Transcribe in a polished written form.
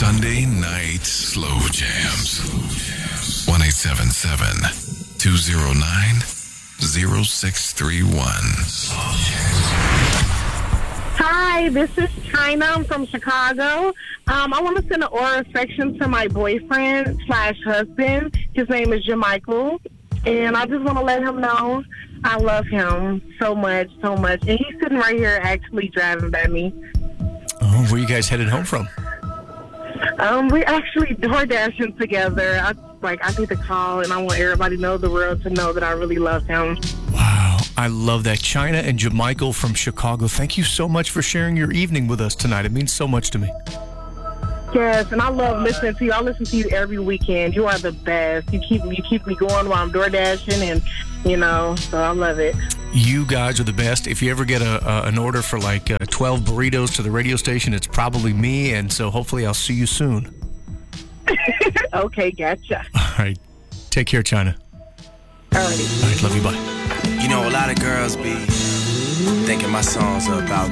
Sunday Night Slow Jams. 1-877-209-0631. Hi, this is China. I'm from Chicago. I want to send an oral affection to my boyfriend/husband. His name is Jamichael. And I just want to let him know I love him so much, so much. And he's sitting right here actually driving by me. Oh, where you guys headed home from? We're actually door dashing together. I need to call, and I want everybody the world to know that I really love him. Wow, I love that. China and Jamichael from Chicago, thank you so much for sharing your evening with us tonight. It means so much to me. Yes, and I love listening to you. I listen to you every weekend. You are the best. You keep me going while I'm door dashing, and so I love it. You guys are the best. If you ever get an order for 12 burritos to the radio station, it's probably me, and so hopefully I'll see you soon. Okay, gotcha. All right. Take care, China. Alrighty. All right, love you, bye. You know, a lot of girls be thinking my songs are about